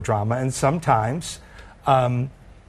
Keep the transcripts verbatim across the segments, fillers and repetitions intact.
drama, and sometimes um,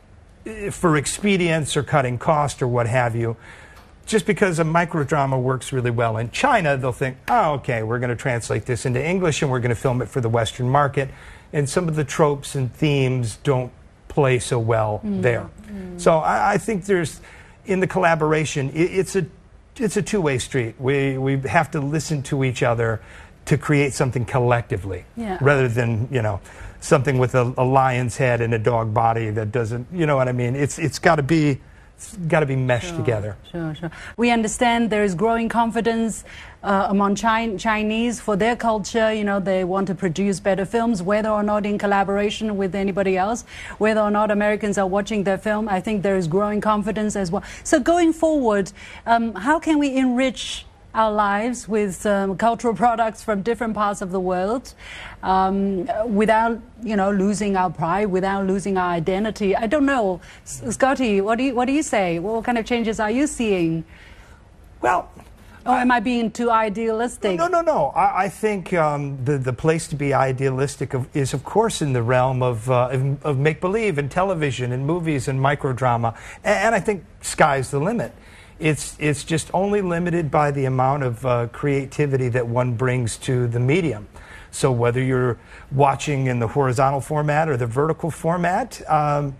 for expedience or cutting cost or what have you, just because a microdrama works really well in China, they'll think, oh, okay, we're going to translate this into English and we're going to film it for the Western market, and some of the tropes and themes don't play so well mm. there. Mm. So I, I think there's, in the collaboration, it, it's a it's a two-way street. We we have to listen to each other to create something collectively, yeah. rather than, you know, something with a, a lion's head and a dog body that doesn't, you know what I mean? It's it's got to be it's got to be meshed sure, together. Sure, sure. We understand there is growing confidence uh, among Chi Chinese for their culture. You know, they want to produce better films, whether or not in collaboration with anybody else, whether or not Americans are watching their film. I think there is growing confidence as well. So going forward, um, how can we enrich our lives with um, cultural products from different parts of the world um, without, you know, losing our pride, without losing our identity? I don't know. S Scotty, what do you, what do you say? What kind of changes are you seeing? Well, or am I being too idealistic? No, no, no. I, I think um, the, the place to be idealistic of, is, of course, in the realm of, uh, of, of make-believe and television and movies and microdrama. And, and I think sky's the limit. It's, it's just only limited by the amount of uh, creativity that one brings to the medium. So whether you're watching in the horizontal format or the vertical format, um,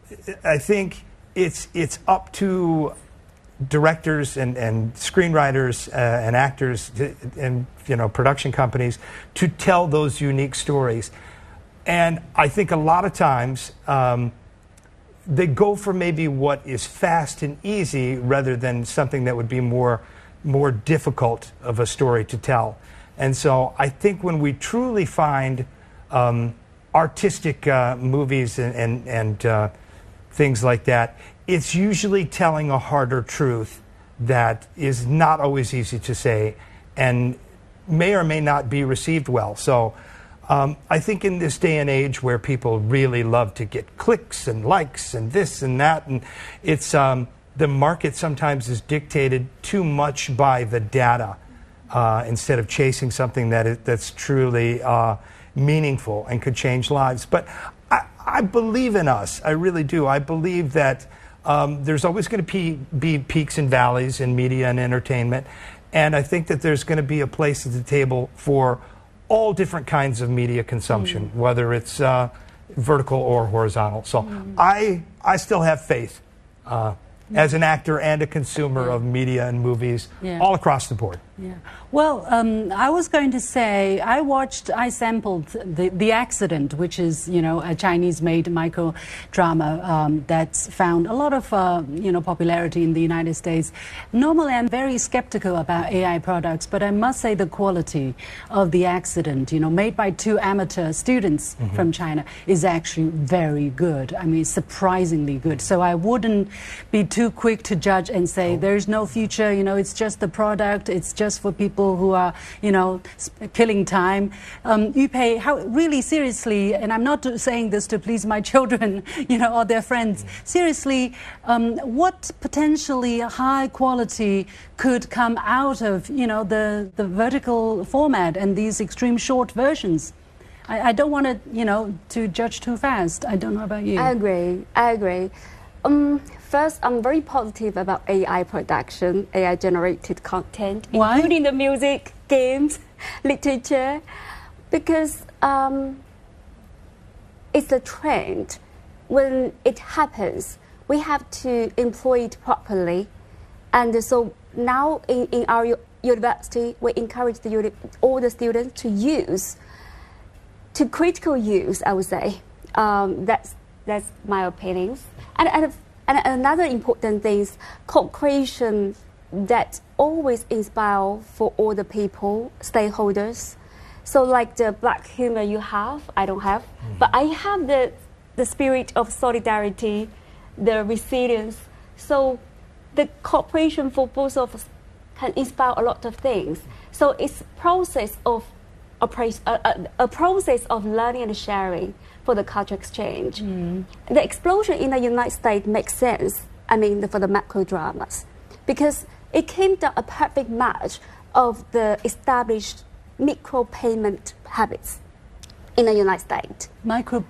I think it's, it's up to directors and, and screenwriters uh, and actors to, and, you know, production companies to tell those unique stories. And I think a lot of times, um, they go for maybe what is fast and easy rather than something that would be more, more difficult of a story to tell. And so I think when we truly find um, artistic uh, movies and, and, and uh, things like that, it's usually telling a harder truth that is not always easy to say and may or may not be received well. So Um, I think in this day and age where people really love to get clicks and likes and this and that, and it's um, the market sometimes is dictated too much by the data uh, instead of chasing something that is, that's truly uh, meaningful and could change lives. But I, I believe in us. I really do. I believe that um, there's always going to be, be peaks and valleys in media and entertainment, and I think that there's going to be a place at the table for all different kinds of media consumption, mm. whether it's uh, vertical or horizontal. So mm. I, I still have faith uh, as an actor and a consumer yeah. of media and movies yeah. all across the board. Yeah. Well, um, I was going to say, I watched, I sampled The, the Accident, which is, you know, a Chinese-made micro-drama um, that's found a lot of, uh, you know, popularity in the United States. Normally, I'm very skeptical about A I products, but I must say the quality of The Accident, you know, made by two amateur students mm-hmm. from China, is actually very good. I mean, surprisingly good. So I wouldn't be too quick to judge and say, oh. there's no future, you know, it's just the product, it's just for people who are, you know, killing time. Um, Yupei, how really seriously, and I'm not saying this to please my children, you know, or their friends. Seriously, um, what potentially high quality could come out of, you know, the the vertical format and these extreme short versions? I, I don't want to, you know, to judge too fast. I don't know about you. I agree. I agree. Um, first, I'm very positive about A I production, A I-generated content, Why? including the music, games, literature, because um, it's a trend. When it happens, we have to employ it properly. And so now in, in our university, we encourage the, all the students to use, to critical use, I would say. Um, that's, that's my opinions. And, and, and another important thing is co-creation that always inspire for all the people, stakeholders. So like the black humor you have, I don't have, mm-hmm. but I have the, the spirit of solidarity, the resilience. So the cooperation for both of us can inspire a lot of things. So it's process of a, a, a process of learning and sharing for the culture exchange. Mm. The explosion in the United States makes sense, I mean, for the macro dramas, because it came down a perfect match of the established micro payment habits in the United States. Micro